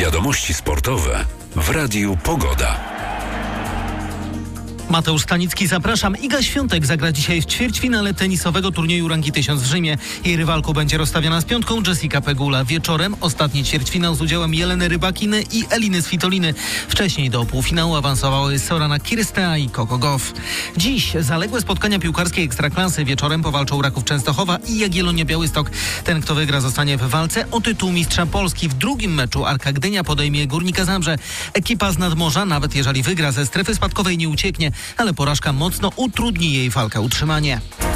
Wiadomości sportowe w Radiu Pogoda. Mateusz Stanicki, zapraszam. Iga Świątek zagra dzisiaj w ćwierćfinale tenisowego turnieju rangi 1000 w Rzymie. Jej rywalką będzie rozstawiona z piątką Jessica Pegula. Wieczorem ostatni ćwierćfinał z udziałem Jeleny Rybakiny i Eliny Svitoliny. Wcześniej do półfinału awansowały Sorana Kirstea i Coco Gauff. Dziś zaległe spotkania piłkarskiej Ekstraklasy. Wieczorem powalczą Raków Częstochowa i Jagiellonia Białystok. Ten, kto wygra, zostanie w walce o tytuł mistrza Polski. W drugim meczu Arka Gdynia podejmie Górnika Zabrze. Ekipa z nadmorza, nawet jeżeli wygra, ze strefy spadkowej nie ucieknie, ale porażka mocno utrudni jej walkę o utrzymanie.